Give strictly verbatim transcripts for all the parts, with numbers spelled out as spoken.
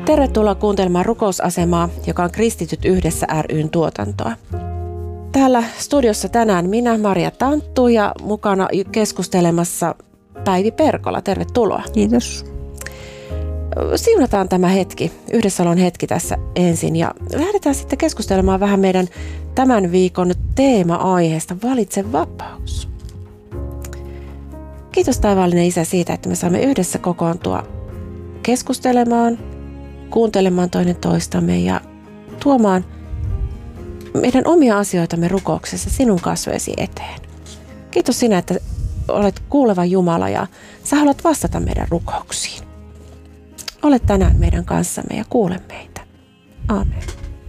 Tervetuloa kuuntelemaan Rukousasemaa, joka on Kristityt yhdessä ry:n tuotantoa. Täällä studiossa tänään minä, Maria Tanttu, ja mukana keskustelemassa Päivi Perkola. Tervetuloa. Kiitos. Siunataan tämä hetki, yhdessäolon hetki tässä ensin, ja lähdetään sitten keskustelemaan vähän meidän tämän viikon teema-aiheesta, valitse vapaus. Kiitos taivaallinen Isä siitä, että me saamme yhdessä kokoontua keskustelemaan, kuuntelemaan toinen toistamme ja tuomaan meidän omia asioitamme rukouksessa sinun kasvojesi eteen. Kiitos sinä, että olet kuuleva Jumala ja sä haluat vastata meidän rukouksiin. Olet tänään meidän kanssamme ja kuule meitä. Aamen.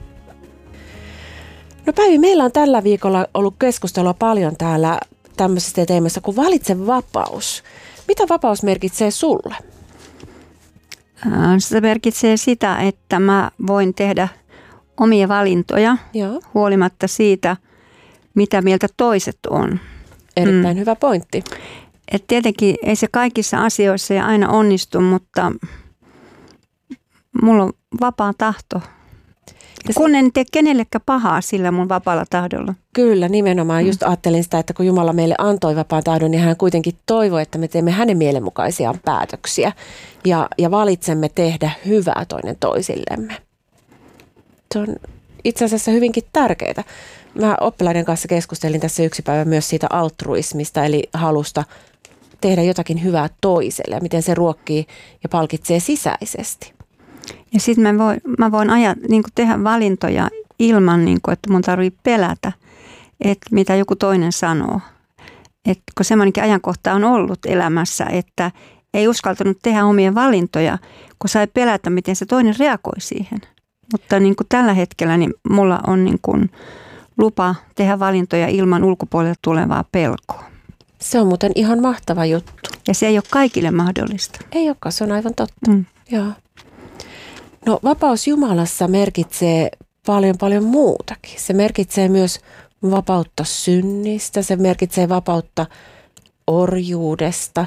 No Päivi, meillä on tällä viikolla ollut keskustelua paljon täällä tämmöisestä teemassa kuin valitse vapaus. Mitä vapaus merkitsee sulle? Se merkitsee sitä, että mä voin tehdä omia valintoja. Joo. Huolimatta siitä, mitä mieltä toiset on. Erittäin mm. hyvä pointti. Et tietenkin ei se kaikissa asioissa ja aina onnistu, mutta mulla on vapaa tahto. Ja kun en tee kenellekään pahaa sillä mun vapaalla tahdolla. Kyllä, nimenomaan. Mm. Just ajattelin sitä, että kun Jumala meille antoi vapaan tahdon, niin hän kuitenkin toivoi, että me teemme hänen mielenmukaisiaan päätöksiä ja, ja valitsemme tehdä hyvää toinen toisillemme. Se on itse asiassa hyvinkin tärkeää. Mä oppilaiden kanssa keskustelin tässä yksi päivä myös siitä altruismista, eli halusta tehdä jotakin hyvää toiselle ja miten se ruokkii ja palkitsee sisäisesti. Ja sitten mä voin, mä voin ajat, niin kuin tehdä valintoja ilman, niin kuin, että mun tarvitsee pelätä, että mitä joku toinen sanoo. Et kun semmoinenkin ajankohta on ollut elämässä, että ei uskaltanut tehdä omia valintoja, kun sai pelätä, miten se toinen reagoi siihen. Mutta niin kuin tällä hetkellä niin mulla on niin kuin lupa tehdä valintoja ilman ulkopuolelta tulevaa pelkoa. Se on muuten ihan mahtava juttu. Ja se ei ole kaikille mahdollista. Ei olekaan, se on aivan totta. Mm. Joo. No vapaus Jumalassa merkitsee paljon paljon muutakin. Se merkitsee myös vapautta synnistä, se merkitsee vapautta orjuudesta.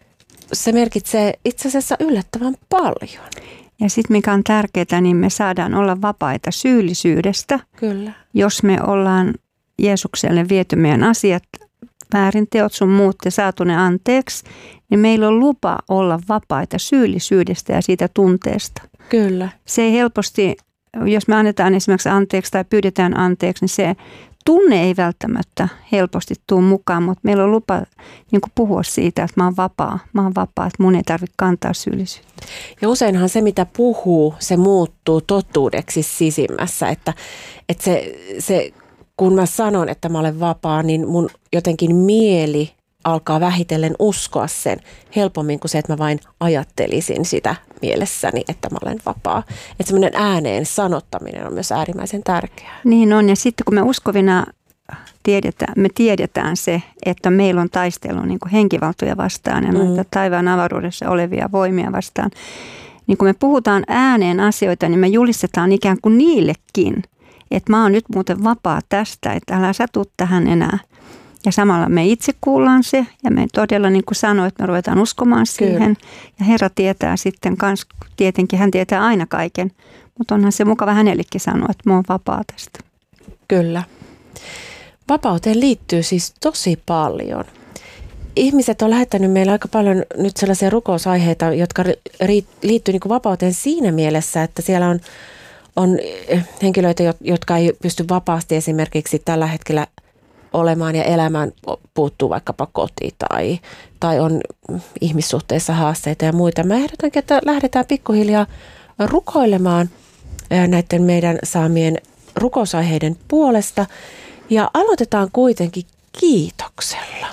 Se merkitsee itse asiassa yllättävän paljon. Ja sitten mikä on tärkeää, niin me saadaan olla vapaita syyllisyydestä. Kyllä. Jos me ollaan Jeesukselle viety meidän asiat, väärin teot sun muut ja saatu ne anteeksi, niin meillä on lupa olla vapaita syyllisyydestä ja siitä tunteesta. Kyllä. Se ei helposti, jos me annetaan esimerkiksi anteeksi tai pyydetään anteeksi, niin se tunne ei välttämättä helposti tule mukaan, mutta meillä on lupa niin kuin puhua siitä, että mä oon vapaa. Mä oon vapaa, että mun ei tarvitse kantaa syyllisyyttä. Ja useinhan se, mitä puhuu, se muuttuu totuudeksi sisimmässä, että, että se, se, kun mä sanon, että mä olen vapaa, niin mun jotenkin mieli alkaa vähitellen uskoa sen helpommin kuin se, että mä vain ajattelisin sitä mielessäni, että mä olen vapaa. Että semmoinen ääneen sanottaminen on myös äärimmäisen tärkeää. Niin on, ja sitten kun me uskovina tiedetään, me tiedetään se, että meillä on taistelu niin kuin henkivaltoja vastaan ja mm. taivaan avaruudessa olevia voimia vastaan. Niin kun me puhutaan ääneen asioita, niin me julistetaan ikään kuin niillekin, että mä oon nyt muuten vapaa tästä, että älä sä tuu tähän enää. Ja samalla me itse kuullaan se ja me todella niin kuin sanoin, että me ruvetaan uskomaan siihen. Kyllä. Ja Herra tietää sitten kans, tietenkin hän tietää aina kaiken, mutta onhan se mukava hänellekin sanoa, että mä oon vapaa tästä. Kyllä. Vapauteen liittyy siis tosi paljon. Ihmiset on lähettänyt meille aika paljon nyt sellaisia rukousaiheita, jotka liittyy niin kuin vapauteen siinä mielessä, että siellä on, on henkilöitä, jotka ei pysty vapaasti esimerkiksi tällä hetkellä olemaan ja elämään, puuttuu vaikkapa koti tai, tai on ihmissuhteissa haasteita ja muita. Mä ehdotankin, että lähdetään pikkuhiljaa rukoilemaan näiden meidän saamien rukousaiheiden puolesta ja aloitetaan kuitenkin kiitoksella.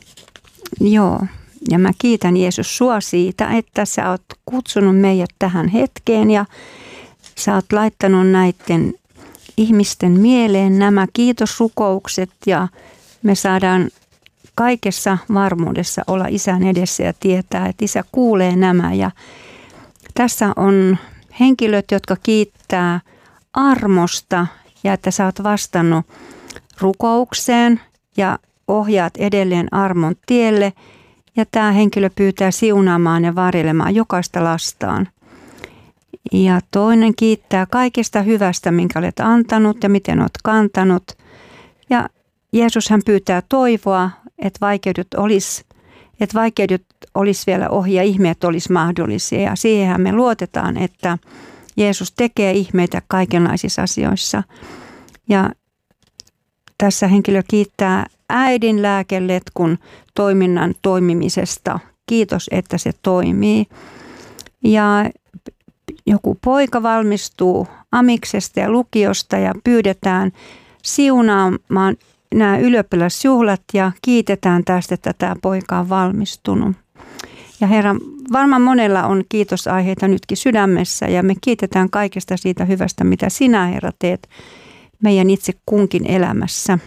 Joo, ja mä kiitän Jeesus sua siitä, että sä oot kutsunut meidät tähän hetkeen ja sä oot laittanut näiden ihmisten mieleen nämä kiitosrukoukset ja me saadaan kaikessa varmuudessa olla Isän edessä ja tietää, että Isä kuulee nämä. Ja tässä on henkilöt, jotka kiittää armosta ja että sä oot vastannut rukoukseen ja ohjaat edelleen armon tielle. Ja tämä henkilö pyytää siunaamaan ja varjelemaan jokaista lastaan. Ja toinen kiittää kaikesta hyvästä, minkä olet antanut ja miten olet kantanut. Ja Jeesus hän pyytää toivoa, että vaikeudet olisi, että vaikeudet olisi vielä ohi ja ihmeet olisi mahdollisia. Ja siihenhän me luotetaan, että Jeesus tekee ihmeitä kaikenlaisissa asioissa. Ja tässä henkilö kiittää äidin lääkeletkun toiminnan toimimisesta. Kiitos, että se toimii. Ja joku poika valmistuu amiksesta ja lukiosta ja pyydetään siunaamaan nämä ylioppilasjuhlat ja kiitetään tästä, että tämä poika on valmistunut. Ja Herra, varmaan monella on kiitosaiheita nytkin sydämessä ja me kiitetään kaikesta siitä hyvästä, mitä sinä, Herra, teet meidän itse kunkin elämässä.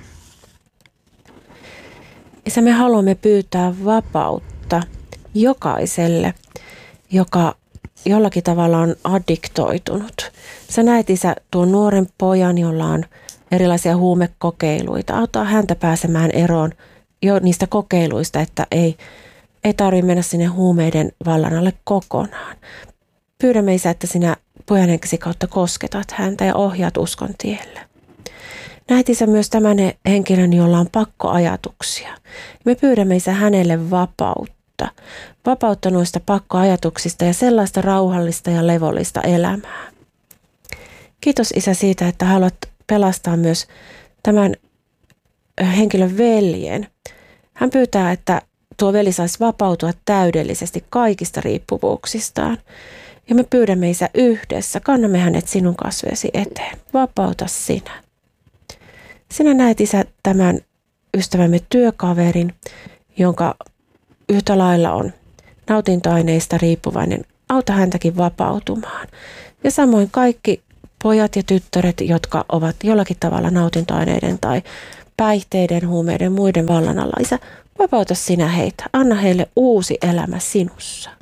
Isä, me haluamme pyytää vapautta jokaiselle, joka jollakin tavalla on addiktoitunut. Sä näet, Isä, tuon nuoren pojan, jolla on erilaisia huumekokeiluita. Auttaa häntä pääsemään eroon jo niistä kokeiluista, että ei, ei tarvitse mennä sinne huumeiden vallan alle kokonaan. Pyydämme, Isä, että sinä Pojan henkesi kautta kosketat häntä ja ohjaat uskon tielle. Näet, Isä, myös tämän henkilön, jolla on pakkoajatuksia. Me pyydämme, Isä, hänelle vapautta. Vapautta noista pakkoajatuksista ja sellaista rauhallista ja levollista elämää. Kiitos, Isä, siitä, että haluat pelastaa myös tämän henkilön veljen. Hän pyytää, että tuo veli saisi vapautua täydellisesti kaikista riippuvuuksistaan. Ja me pyydämme, Isä, yhdessä, kannamme hänet sinun kasvesi eteen. Vapauta sinä. Sinä näet, Isä, tämän ystävämme työkaverin, jonka yhtä lailla on nautintoaineista riippuvainen. Auta häntäkin vapautumaan. Ja samoin kaikki pojat ja tyttäret, jotka ovat jollakin tavalla nautintoaineiden tai päihteiden, huumeiden, muiden vallan alla. Isä, vapauta sinä heitä. Anna heille uusi elämä sinussa.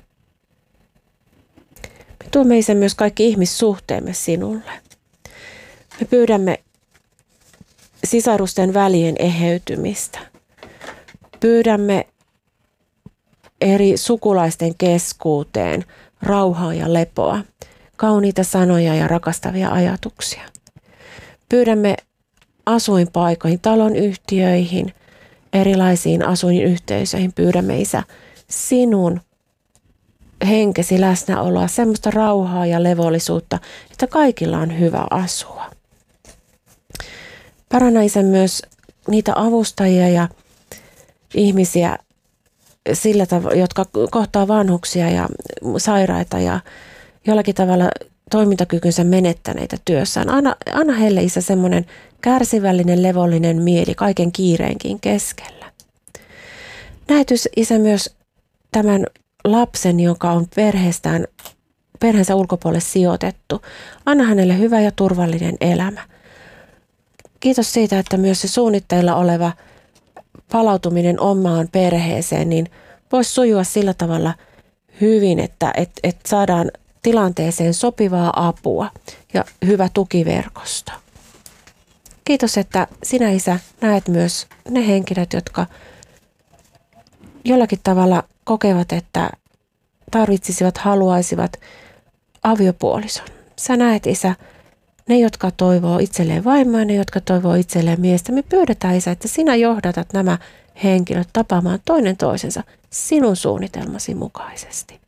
Me tuomme, Isä, myös kaikki ihmissuhteemme sinulle. Me pyydämme sisarusten välien eheytymistä. Pyydämme eri sukulaisten keskuuteen rauhaa ja lepoa, kauniita sanoja ja rakastavia ajatuksia. Pyydämme asuinpaikoihin, talonyhtiöihin, erilaisiin asuinyhteisöihin. Pyydämme, Isä, sinun henkesi läsnäoloa, semmoista rauhaa ja levollisuutta, että kaikilla on hyvä asua. Paranna, Isä, myös niitä avustajia ja ihmisiä, sillä tav- jotka kohtaa vanhuksia ja sairaita ja jollakin tavalla toimintakykynsä menettäneitä työssään. Anna, anna heille, Isä, semmoinen kärsivällinen, levollinen mieli kaiken kiireenkin keskellä. Näet, Isä, myös tämän lapsen, joka on perheestään, perheensä ulkopuolelle sijoitettu. Anna hänelle hyvä ja turvallinen elämä. Kiitos siitä, että myös se suunnitteilla oleva palautuminen omaan perheeseen niin voisi sujua sillä tavalla hyvin, että et, et saadaan tilanteeseen sopivaa apua ja hyvä tukiverkosto. Kiitos, että sinä, Isä, näet myös ne henkilöt, jotka jollakin tavalla kokevat, että tarvitsisivat, haluaisivat aviopuolison. Sä näet, Isä, ne, jotka toivoo itselleen vaimoa ja ne, jotka toivoo itselleen miestä. Me pyydetään, Isä, että sinä johdatat nämä henkilöt tapaamaan toinen toisensa sinun suunnitelmasi mukaisesti.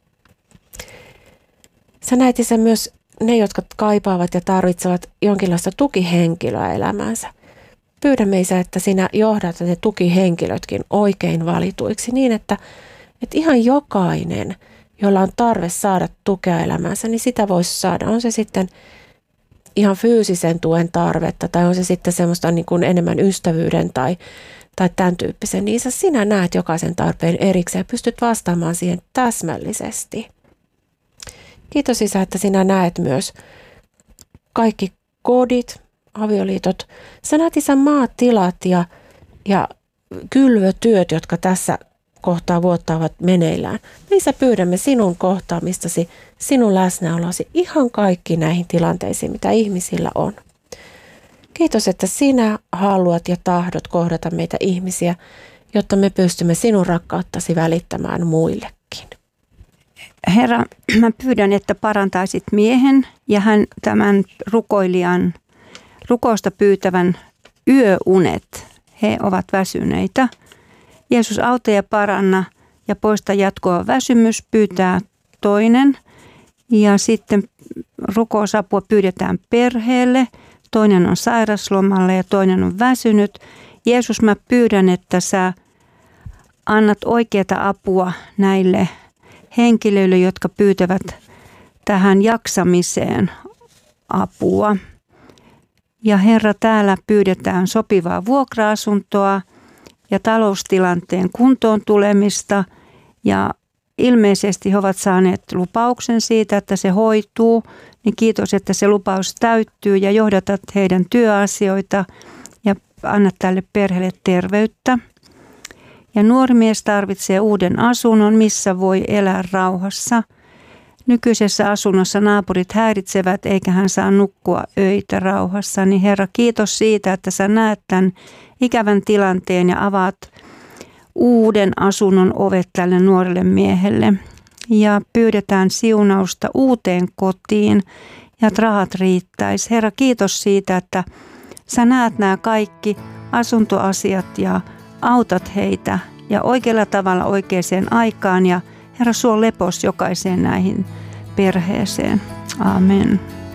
Sä näet, Isä, myös ne, jotka kaipaavat ja tarvitsevat jonkinlaista tukihenkilöä elämäänsä. Pyydämme, Isä, että sinä johdatat ne tukihenkilötkin oikein valituiksi niin, että, että ihan jokainen, jolla on tarve saada tukea elämäänsä, niin sitä voisi saada. On se sitten ihan fyysisen tuen tarvetta tai on se sitten semmoista niin kuin enemmän ystävyyden tai, tai tämän tyyppisen. Niin, Isä, sinä näet jokaisen tarpeen erikseen ja pystyt vastaamaan siihen täsmällisesti. Kiitos, Isä, että sinä näet myös kaikki kodit, avioliitot. Sä näet, Isä, maatilat ja, ja kylvötyöt, jotka tässä kohtaa vuotta ovat meneillään. Me, Isä, pyydämme sinun kohtaamistasi, sinun läsnäolosi ihan kaikki näihin tilanteisiin, mitä ihmisillä on. Kiitos, että sinä haluat ja tahdot kohdata meitä ihmisiä, jotta me pystymme sinun rakkauttasi välittämään muillekin. Herra, mä pyydän, että parantaisit miehen ja hän tämän rukoilijan, rukousta pyytävän yöunet. He ovat väsyneitä. Jeesus, auta ja paranna ja poista jatkoa väsymys, pyytää toinen. Ja sitten rukousapua pyydetään perheelle. Toinen on sairaslomalla ja toinen on väsynyt. Jeesus, mä pyydän, että sä annat oikeata apua näille henkilöille, jotka pyytävät tähän jaksamiseen apua. Ja Herra, täällä pyydetään sopivaa vuokra-asuntoa ja taloustilanteen kuntoon tulemista. Ja ilmeisesti he ovat saaneet lupauksen siitä, että se hoituu. Niin kiitos, että se lupaus täyttyy ja johdatat heidän työasioita ja annat tälle perheelle terveyttä. Ja nuori mies tarvitsee uuden asunnon, missä voi elää rauhassa. Nykyisessä asunnossa naapurit häiritsevät eikä hän saa nukkua öitä rauhassa. Niin Herra, kiitos siitä, että sä näet tämän ikävän tilanteen ja avaat uuden asunnon ovet tälle nuorelle miehelle. Ja pyydetään siunausta uuteen kotiin ja että rahat riittäisi. Herra, kiitos siitä, että sä näet nämä kaikki asuntoasiat ja autat heitä ja oikealla tavalla oikeaan aikaan. Ja Herra, suo lepos jokaiseen näihin perheeseen. Amen.